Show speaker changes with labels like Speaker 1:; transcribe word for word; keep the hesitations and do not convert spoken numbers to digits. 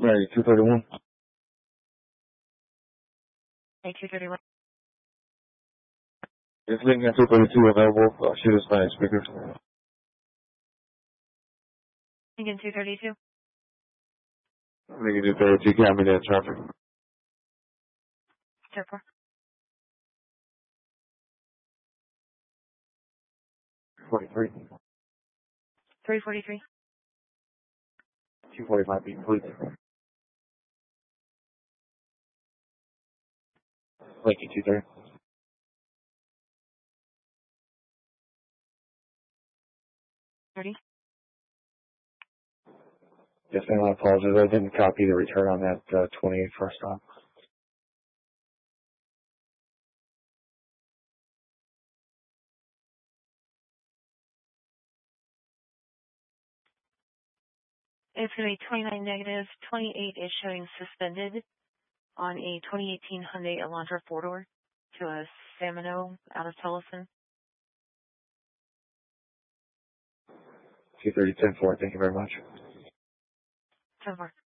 Speaker 1: Mary, two thirty-one.
Speaker 2: A two thirty-one.
Speaker 1: Is Lincoln two thirty-two available? Uh, shoot us by speaker.
Speaker 2: Lincoln two thirty-two.
Speaker 1: Lincoln two thirty-two, got me that traffic.
Speaker 2: Airport.
Speaker 1: forty-three.
Speaker 2: three forty-three.
Speaker 1: two forty-five, be complete. Lincoln two thirty.
Speaker 2: thirty.
Speaker 1: Yes, ma'am, I apologize. I didn't copy the return on that uh, twenty-eight first stop.
Speaker 2: It's going to be twenty-nine negative. twenty-eight is showing suspended on a twenty eighteen Hyundai Elantra four-door to a Samino out of Tellison.
Speaker 1: two thirty, ten four, thank you very much.
Speaker 2: ten four.